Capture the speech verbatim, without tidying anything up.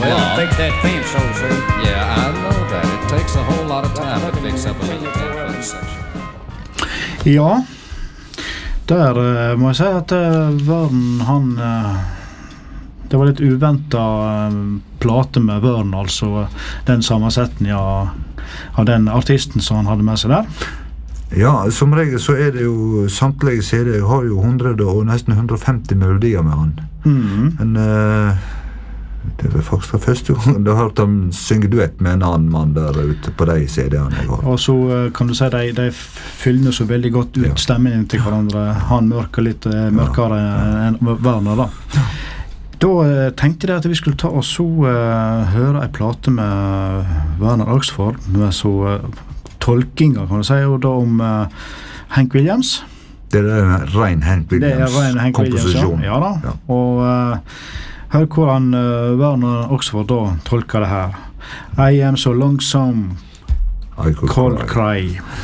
Well, long. fix that fence, old sir. Yeah, I know that. It takes a whole lot of time to fix up a little ten-foot section. Ja, der uh, må jeg si at uh, Vørn, han... Uh, det var litt uventet uh, plate med Vørn, altså den sammensetningen av, av den artisten som han hadde med seg der. Ja, som regel så er det jo samtlige C D har jo hundre og nesten hundre og femti melodier med han. Mm. Men uh, det var faktisk det første gang du har hørt ham synge duett med en annen mann der ute på de C D-ene jeg har. Og så uh, kan du si de, de fyller så veldig godt ut Ja. stemmen til hverandre. Han mørker litt uh, mørkere ja. enn Werner da. Ja. Da uh, tenkte jeg at vi skulle ta og så uh, høre en plate med Werner Oxford med så uh, tolkinger, kan du si, og da om uh, Hank Williams. Det er en ren Hank Det er Williams ren Hank Williams, ja. komposisjon. Ja da. Ja. Og uh, hør hvordan uh, Werner Oxford da tolker det her. I am so lonesome, I could cold cry. cry.